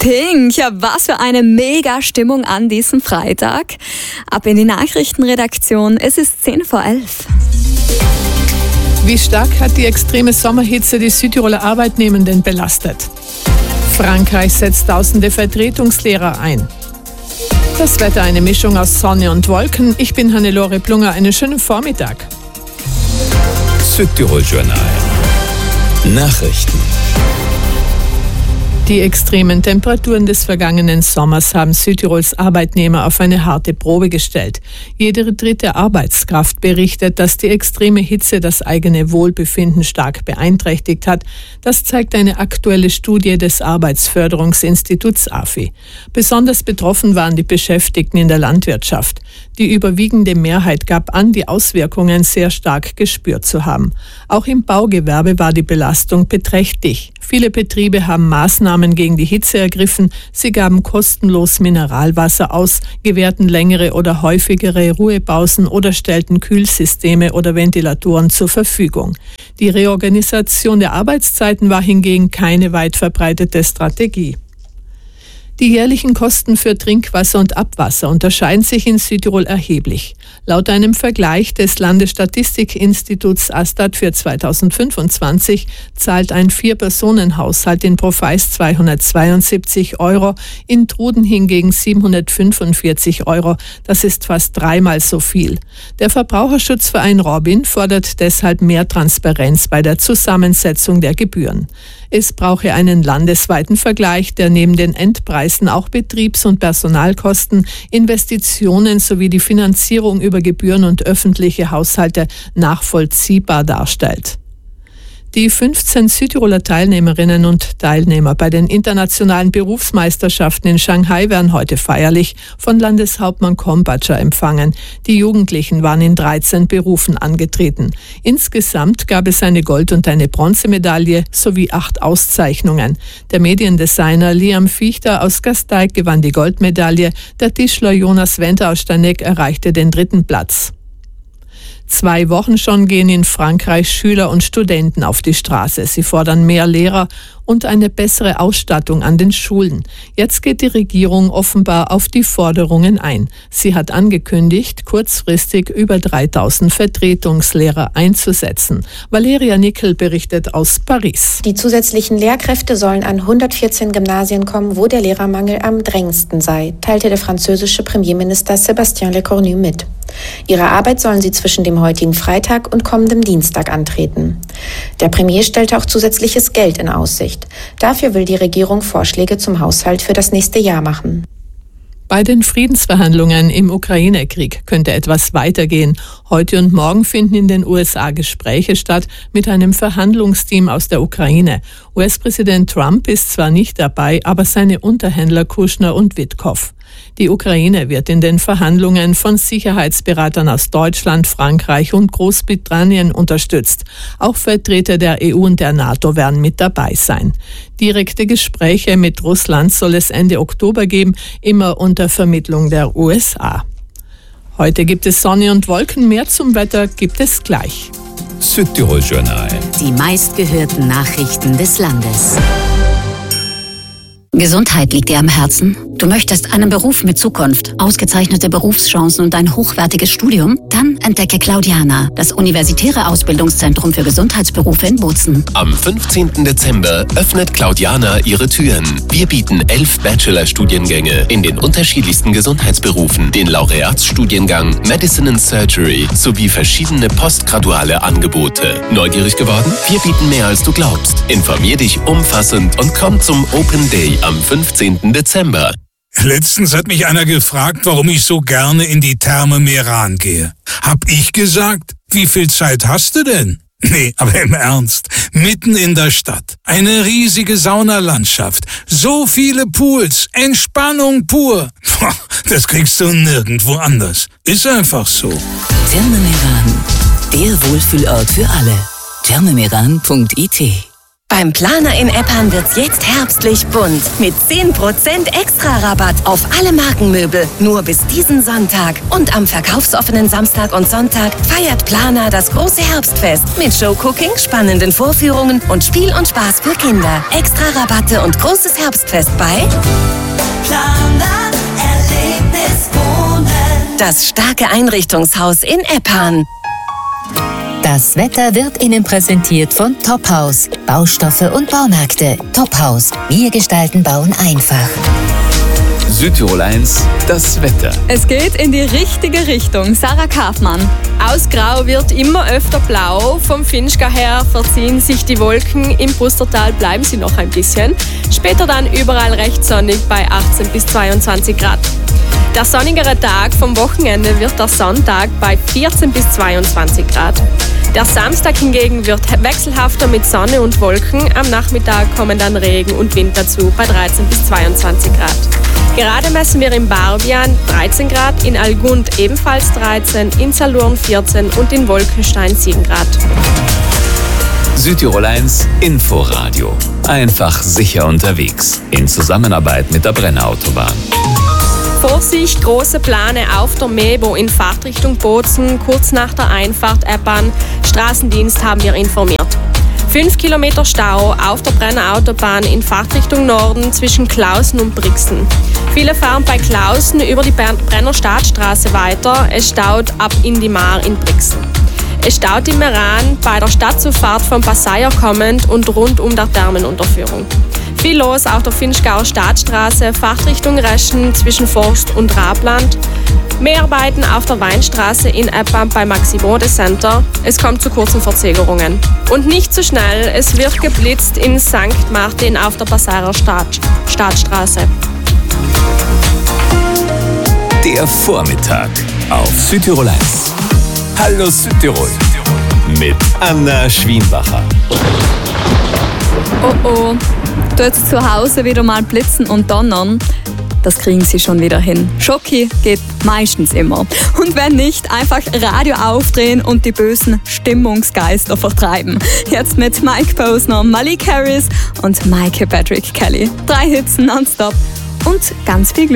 Pink, ja, was für eine Mega-Stimmung an diesem Freitag. Ab in die Nachrichtenredaktion, es ist 10:11. Wie stark hat die extreme Sommerhitze die Südtiroler Arbeitnehmenden belastet? Frankreich setzt tausende Vertretungslehrer ein. Das Wetter eine Mischung aus Sonne und Wolken. Ich bin Hannelore Plunger, einen schönen Vormittag. Südtirol Journal. Nachrichten. Die extremen Temperaturen des vergangenen Sommers haben Südtirols Arbeitnehmer auf eine harte Probe gestellt. Jede dritte Arbeitskraft berichtet, dass die extreme Hitze das eigene Wohlbefinden stark beeinträchtigt hat. Das zeigt eine aktuelle Studie des Arbeitsförderungsinstituts AFI. Besonders betroffen waren die Beschäftigten in der Landwirtschaft. Die überwiegende Mehrheit gab an, die Auswirkungen sehr stark gespürt zu haben. Auch im Baugewerbe war die Belastung beträchtlich. Viele Betriebe haben Maßnahmen gegen die Hitze ergriffen. Sie gaben kostenlos Mineralwasser aus, gewährten längere oder häufigere Ruhepausen oder stellten Kühlsysteme oder Ventilatoren zur Verfügung. Die Reorganisation der Arbeitszeiten war hingegen keine weit verbreitete Strategie. Die jährlichen Kosten für Trinkwasser und Abwasser unterscheiden sich in Südtirol erheblich. Laut einem Vergleich des Landesstatistikinstituts ASTAT für 2025 zahlt ein 4-Personen-Haushalt in Profeis 272 €, in Truden hingegen 745 €. Das ist fast dreimal so viel. Der Verbraucherschutzverein Robin fordert deshalb mehr Transparenz bei der Zusammensetzung der Gebühren. Es brauche einen landesweiten Vergleich, der neben den Endpreisen auch Betriebs- und Personalkosten, Investitionen sowie die Finanzierung über Gebühren und öffentliche Haushalte nachvollziehbar darstellt. Die 15 Südtiroler Teilnehmerinnen und Teilnehmer bei den internationalen Berufsmeisterschaften in Shanghai werden heute feierlich von Landeshauptmann Kombatscher empfangen. Die Jugendlichen waren in 13 Berufen angetreten. Insgesamt gab es eine Gold- und eine Bronzemedaille sowie 8 Auszeichnungen. Der Mediendesigner Liam Fichter aus Gasteig gewann die Goldmedaille, der Tischler Jonas Wender aus Stanek erreichte den 3. Platz. 2 Wochen schon gehen in Frankreich Schüler und Studenten auf die Straße. Sie fordern mehr Lehrer und eine bessere Ausstattung an den Schulen. Jetzt geht die Regierung offenbar auf die Forderungen ein. Sie hat angekündigt, kurzfristig über 3000 Vertretungslehrer einzusetzen. Valeria Nickel berichtet aus Paris. Die zusätzlichen Lehrkräfte sollen an 114 Gymnasien kommen, wo der Lehrermangel am drängendsten sei, teilte der französische Premierminister Sébastien Lecornu mit. Ihre Arbeit sollen sie zwischen dem heutigen Freitag und kommendem Dienstag antreten. Der Premier stellte auch zusätzliches Geld in Aussicht. Dafür will die Regierung Vorschläge zum Haushalt für das nächste Jahr machen. Bei den Friedensverhandlungen im Ukraine-Krieg könnte etwas weitergehen. Heute und morgen finden in den USA Gespräche statt mit einem Verhandlungsteam aus der Ukraine. US-Präsident Trump ist zwar nicht dabei, aber seine Unterhändler Kushner und Witkow. Die Ukraine wird in den Verhandlungen von Sicherheitsberatern aus Deutschland, Frankreich und Großbritannien unterstützt. Auch Vertreter der EU und der NATO werden mit dabei sein. Direkte Gespräche mit Russland soll es Ende Oktober geben, immer unter Vermittlung der USA. Heute gibt es Sonne und Wolken, mehr zum Wetter gibt es gleich. Südtirol Journal. Die meistgehörten Nachrichten des Landes. Gesundheit liegt dir am Herzen? Du möchtest einen Beruf mit Zukunft, ausgezeichnete Berufschancen und ein hochwertiges Studium? Dann entdecke Claudiana, das universitäre Ausbildungszentrum für Gesundheitsberufe in Bozen. Am 15. Dezember öffnet Claudiana ihre Türen. Wir bieten 11 Bachelor-Studiengänge in den unterschiedlichsten Gesundheitsberufen, den Laureatsstudiengang Medicine and Surgery sowie verschiedene postgraduale Angebote. Neugierig geworden? Wir bieten mehr als du glaubst. Informier dich umfassend und komm zum Open Day am 15. Dezember. Letztens hat mich einer gefragt, warum ich so gerne in die Therme Meran gehe. Hab ich gesagt, wie viel Zeit hast du denn? Nee, aber im Ernst, mitten in der Stadt. Eine riesige Saunalandschaft, so viele Pools, Entspannung pur. Das kriegst du nirgendwo anders. Ist einfach so. Therme Meran, der Wohlfühlort für alle. thermemeran.it Beim Planer in Eppan wird's jetzt herbstlich bunt. Mit 10% extra Rabatt auf alle Markenmöbel. Nur bis diesen Sonntag. Und am verkaufsoffenen Samstag und Sonntag feiert Planer das große Herbstfest. Mit Showcooking, spannenden Vorführungen und Spiel und Spaß für Kinder. Extra Rabatte und großes Herbstfest bei Planer Erlebnis Wohnen. Das starke Einrichtungshaus in Eppan. Das Wetter wird Ihnen präsentiert von Tophaus. Baustoffe und Baumärkte. Tophaus. Wir gestalten Bauen einfach. Südtirol 1, das Wetter. Es geht in die richtige Richtung. Sarah Kaufmann. Aus Grau wird immer öfter blau. Vom Finchgau her verziehen sich die Wolken. Im Pustertal bleiben sie noch ein bisschen. Später dann überall recht sonnig bei 18 bis 22 Grad. Der sonnigere Tag vom Wochenende wird der Sonntag bei 14 bis 22 Grad. Der Samstag hingegen wird wechselhafter mit Sonne und Wolken. Am Nachmittag kommen dann Regen und Wind dazu bei 13 bis 22 Grad. Gerade messen wir in Barbian 13 Grad, in Algund ebenfalls 13, in Salurn 14 und in Wolkenstein 7 Grad. Südtirol 1, Inforadio. Einfach sicher unterwegs. In Zusammenarbeit mit der Brenner Autobahn. Vorsicht, große Plane auf der Mebo in Fahrtrichtung Bozen, kurz nach der Einfahrt Eppan. Straßendienst haben wir informiert. 5 Kilometer Stau auf der Brenner Autobahn in Fahrtrichtung Norden zwischen Klausen und Brixen. Viele fahren bei Klausen über die Brenner Staatsstraße weiter. Es staut ab in die Mar in Brixen. Es staut im Meran bei der Stadtzufahrt von Passaier kommend und rund um der Thermenunterführung. Viel los auf der Finchgauer Staatsstraße, Fahrtrichtung Reschen zwischen Forst und Rabland. Mehrarbeiten auf der Weinstraße in Eppan bei Maxi-Bode Center. Es kommt zu kurzen Verzögerungen. Und nicht zu schnell, es wird geblitzt in St. Martin auf der Passaier Staatsstraße. Der Vormittag auf Südtirol 1. Hallo Südtirol mit Anna Schwienbacher. Oh, dort zu Hause wieder mal blitzen und donnern. Das kriegen sie schon wieder hin. Schoki geht meistens immer. Und wenn nicht, einfach Radio aufdrehen und die bösen Stimmungsgeister vertreiben. Jetzt mit Mike Posner, Malik Harris und Maike Patrick Kelly. 3 Hits nonstop und ganz viel Glück.